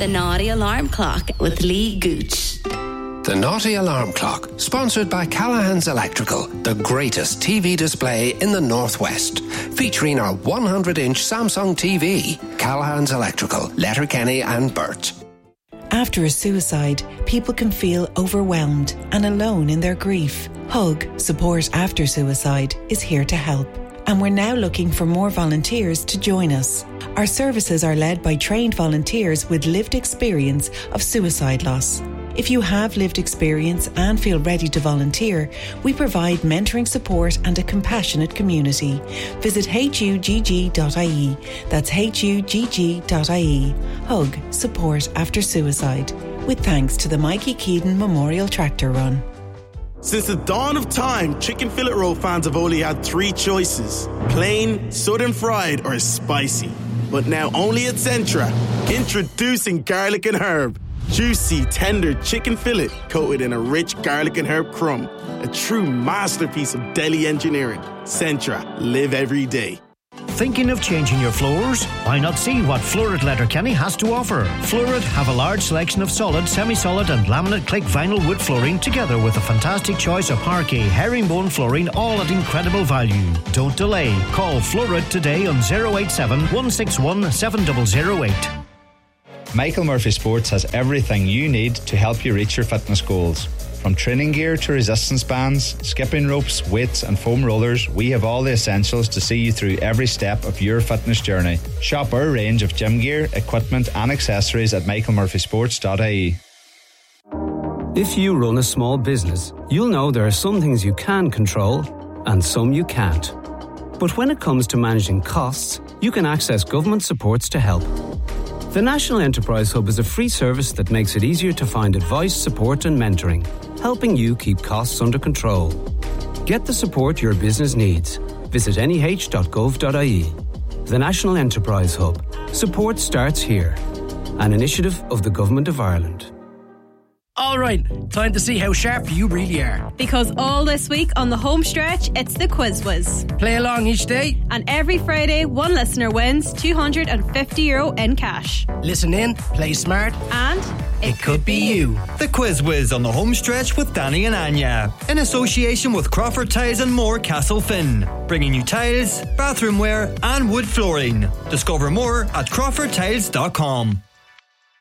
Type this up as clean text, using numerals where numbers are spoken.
The Naughty Alarm Clock with Lee Gooch. The Naughty Alarm Clock, sponsored by Callahan's Electrical, the greatest TV display in the Northwest, featuring our 100-inch Samsung TV. Callahan's Electrical, Letterkenny and Burt. After a suicide, people can feel overwhelmed and alone in their grief. Hug, Support After Suicide, is here to help. And we're now looking for more volunteers to join us. Our services are led by trained volunteers with lived experience of suicide loss. If you have lived experience and feel ready to volunteer, we provide mentoring support and a compassionate community. Visit hugg.ie. That's hugg.ie. Hug, Support After Suicide. With thanks to the Mikey Keaton Memorial Tractor Run. Since the dawn of time, chicken fillet roll fans have only had 3 choices: plain, southern fried, or spicy. But now only at Centra, introducing garlic and herb. Juicy, tender chicken fillet coated in a rich garlic and herb crumb. A true masterpiece of deli engineering. Centra, live every day. Thinking of changing your floors? Why not see what Florid Letterkenny has to offer? Florid have a large selection of solid, semi-solid and laminate click vinyl wood flooring, together with a fantastic choice of parquet, herringbone flooring, all at incredible value. Don't delay. Call Florid today on 087 161 7008. Michael Murphy Sports has everything you need to help you reach your fitness goals. From training gear to resistance bands, skipping ropes, weights and foam rollers, we have all the essentials to see you through every step of your fitness journey. Shop our range of gym gear, equipment and accessories at michaelmurphysports.ie. If you run a small business, you'll know there are some things you can control and some you can't. But when it comes to managing costs, you can access government supports to help. The National Enterprise Hub is a free service that makes it easier to find advice, support and mentoring, helping you keep costs under control. Get the support your business needs. Visit neh.gov.ie. The National Enterprise Hub. Support starts here. An initiative of the Government of Ireland. All right, time to see how sharp you really are. Because all this week on the home stretch, it's the Quiz Whiz. Play along each day. And every Friday, one listener wins €250 in cash. Listen in, play smart, and it could be you. The Quiz Whiz on the home stretch with Danny and Anya, in association with Crawford Tiles and More Castlefin, bringing you tiles, bathroom wear and wood flooring. Discover more at crawfordtiles.com.